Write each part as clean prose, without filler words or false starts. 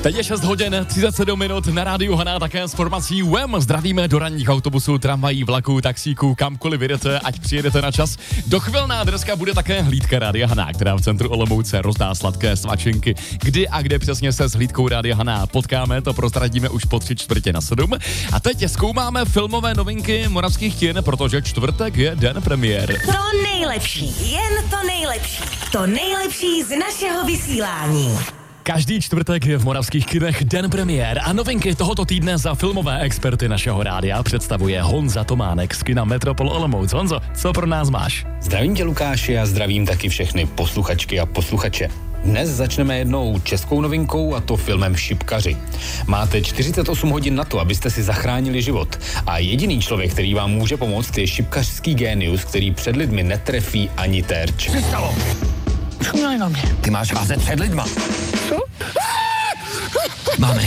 Teď je 6 hodin, 37 minut na rádiu Haná, také s formací WEM. Zdravíme do ranních autobusů, tramvají, vlaků, taxíků, kamkoliv vyjdete, ať přijedete na čas. Dochvilná dneska bude také hlídka Rádia Haná, která v centru Olomouce rozdá sladké svačinky. Kdy a kde přesně se s hlídkou Rádia Haná potkáme, to prozradíme už po 6:45. A teď zkoumáme filmové novinky moravských kin, protože čtvrtek je den premiér. To nejlepší, jen to nejlepší. To nejlepší z našeho vysílání. Každý čtvrtek je v moravských kinech den premiér a novinky tohoto týdne za filmové experty našeho rádia představuje Honza Tománek z kina Metropol Olomouc. Honzo, co pro nás máš? Zdravím tě, Lukáši, a zdravím taky všechny posluchačky a posluchače. Dnes začneme jednou českou novinkou, a to filmem Šipkaři. Máte 48 hodin na to, abyste si zachránili život. A jediný člověk, který vám může pomoct, je šipkařský génius, který před lidmi netrefí ani terč. Přestalo! Šuměli na mě. Ty máš vázet před lidma. Co? Máme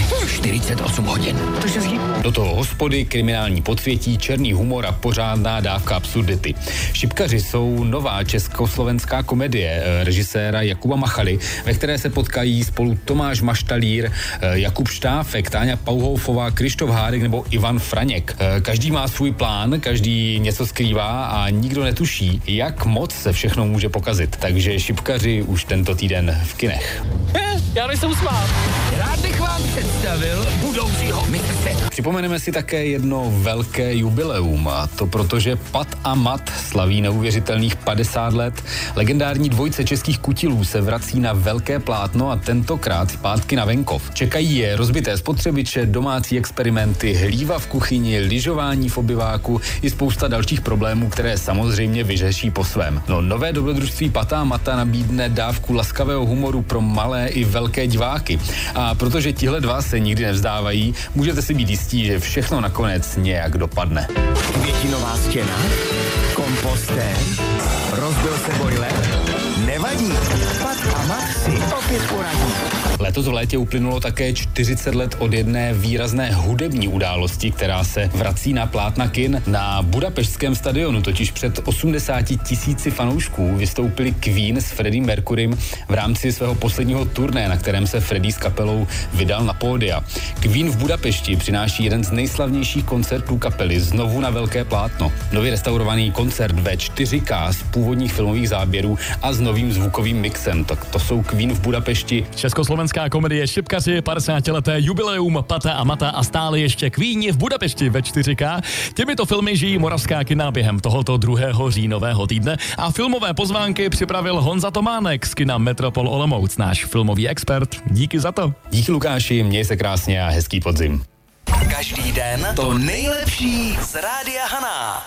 48 hodin. To se zjí. Do toho hospody, kriminální podsvětí, černý humor a pořádná dávka absurdity. Šipkaři jsou nová československá komedie režiséra Jakuba Machaly, ve které se potkají spolu Tomáš Maštalír, Jakub Štáfek, Táňa Pauhoufová, Krištof Hádek nebo Ivan Franěk. Každý má svůj plán, každý něco skrývá a nikdo netuší, jak moc se všechno může pokazit. Takže Šipkaři už tento týden v kinech. Já nejsem smát. Rád bych vám představil budoucího mistře. Připomeneme si také jedno velké jubileum, a to protože Pat a Mat slaví neuvěřitelných 50 let. Legendární dvojice českých kutilů se vrací na velké plátno a tentokrát zpátky na venkov. Čekají je rozbité spotřebiče, domácí experimenty, hlíva v kuchyni, lyžování v obyváku i spousta dalších problémů, které samozřejmě vyřeší po svém. No, nové dobrodružství Pata a Mata nabídne dávku laskavého humoru pro malé i velké diváky. A protože tihle dva se nikdy nevzdávají, můžete si být jistí, že všechno nakonec nějak dopadne. Květinová stěna, kompostér, rozbil se bojler, nevadí, Pat a Mat si opět poradí. Letos v létě uplynulo také 40 let od jedné výrazné hudební události, která se vrací na plátna kin. Na Budapešťském stadionu totiž před 80 000 fanoušků vystoupili Queen s Freddie Mercurym v rámci svého posledního turné, na kterém se Freddie s kapelou vydal na pódia. Queen v Budapešti přináší jeden z nejslavnějších koncertů kapely znovu na velké plátno. Nově restaurovaný koncert ve 4K z původních filmových záběrů a s novým zvukovým mixem. Tak to jsou Queen v Budapešti. Československá komedie Šipkaři, 50leté jubileum Pata a Mata a stále ještě Queeni v Budapešti ve 4K. Těmito filmy žijí moravská kina během tohoto 2. říjnového týdne a filmové pozvánky připravil Honza Tománek z kina Metropol Olomouc, náš filmový expert. Díky za to. Díky, Lukáši, měj se krásně a hezký podzim. Každý den to nejlepší z Rádia Haná.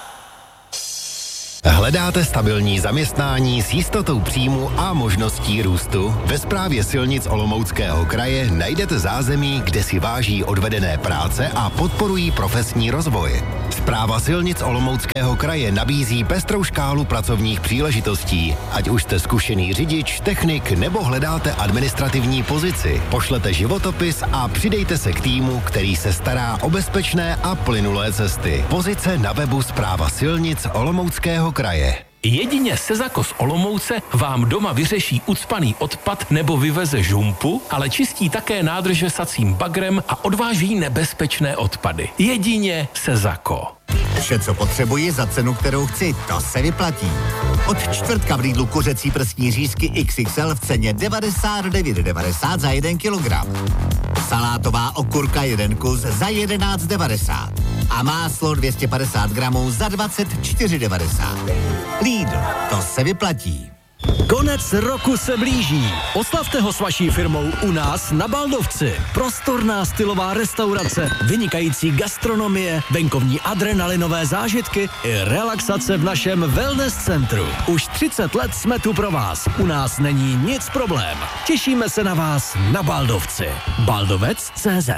Hledáte stabilní zaměstnání s jistotou příjmu a možností růstu? Ve Správě silnic Olomouckého kraje najdete zázemí, kde si váží odvedené práce a podporují profesní rozvoj. Správa silnic Olomouckého kraje nabízí pestrou škálu pracovních příležitostí. Ať už jste zkušený řidič, technik nebo hledáte administrativní pozici, pošlete životopis a přidejte se k týmu, který se stará o bezpečné a plynulé cesty. Pozice na webu Správa silnic Olomouckého kraje. Jedině Sezako z Olomouce vám doma vyřeší ucpaný odpad nebo vyveze žumpu, ale čistí také nádrže sacím bagrem a odváží nebezpečné odpady. Jedině Sezako. Vše, co potřebuji za cenu, kterou chci, to se vyplatí. Od čtvrtka v Lidlu kuřecí prstní řízky XXL v ceně 99,90 za 1 kilogram. Salátová okurka 1 kus za 11,90. A máslo 250 gramů za 24,90. Lidl, to se vyplatí. Konec roku se blíží. Oslavte ho s vaší firmou u nás na Baldovci. Prostorná stylová restaurace, vynikající gastronomie, venkovní adrenalinové zážitky i relaxace v našem wellness centru. Už 30 let jsme tu pro vás. U nás není nic problém. Těšíme se na vás na Baldovci. Baldovec.cz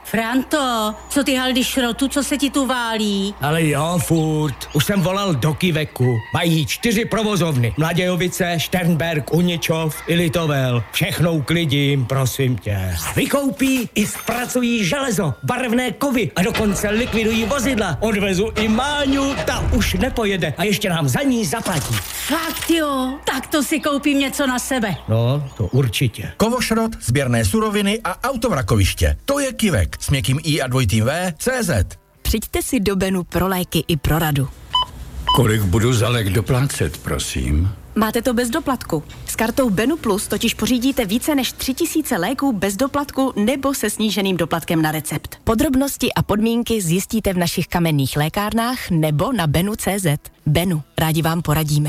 Franto, co ty haldy šrotu, co se ti tu válí? Ale jo, furt. Už jsem volal do Kiveku. Mají 4 provozovny. Mladějovice, Šternberg, Uničov i Litovel. Všechno uklidím, prosím tě. Vykoupí i zpracují železo, barevné kovy a dokonce likvidují vozidla. Odvezu i Máňu, ta už nepojede a ještě nám za ní zaplatí. Fakt jo, tak to si koupím něco na sebe. No, to určitě. Kovošrot, sběrné suroviny a autovrakoviště. To je Kivek s měkkým I a dvojitým V, CZ. Přijďte si do Benu pro léky i pro radu. Kolik budu za lék doplácet, prosím? Máte to bez doplatku. S kartou Benu Plus totiž pořídíte více než 3000 léků bez doplatku nebo se sníženým doplatkem na recept. Podrobnosti a podmínky zjistíte v našich kamenných lékárnách nebo na benu.cz. Benu, rádi vám poradíme.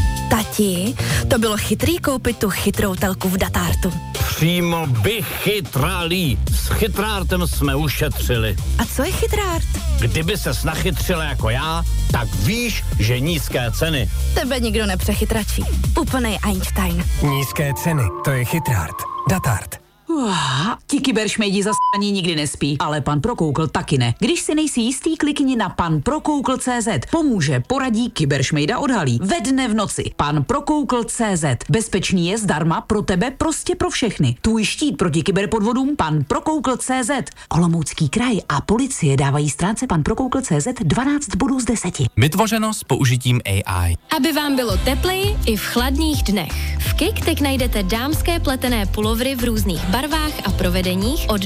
Tati, to bylo chytrý koupit tu chytrou telku v Datartu. Přímo vychytralý. S chytrártem jsme ušetřili. A co je chytrárt? Kdyby ses nachytřila jako já, tak víš, že nízké ceny. Tebe nikdo nepřechytračí. Úplnej Einstein. Nízké ceny, to je chytrárt. Datart. Ti kyberšmejdi zastaní nikdy nespí, ale pan Prokoukl taky ne. Když si nejsi jistý, klikni na panprokoukl.cz. Pomůže, poradí, kyberšmejda odhalí. Ve dne v noci. Panprokoukl.cz. Bezpečný je zdarma pro tebe, prostě pro všechny. Tvůj štít proti kyberpodvodům panprokoukl.cz. Olomoucký kraj a policie dávají stránce panprokoukl.cz 12 bodů z 10. Vytvořeno s použitím AI. Aby vám bylo tepleji i v chladných dnech. V KIK teď najdete dámské pletené pulovry v různých barvách a provedeních od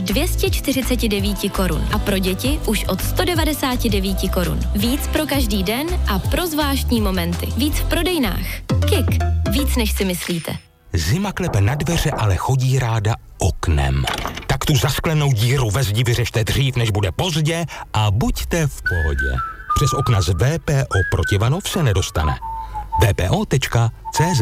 249 korun a pro děti už od 199 korun. Víc pro každý den a pro zvláštní momenty. Víc v prodejnách. KIK. Víc než si myslíte. Zima klepe na dveře, ale chodí ráda oknem. Tak tu zasklenou díru ve zdi vyřešte dřív, než bude pozdě a buďte v pohodě. Přes okna z VPO Protivanov se nedostane. vpo.cz.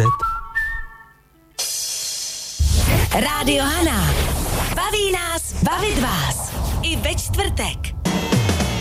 Rádio Hana. Baví nás, bavit vás. I ve čtvrtek.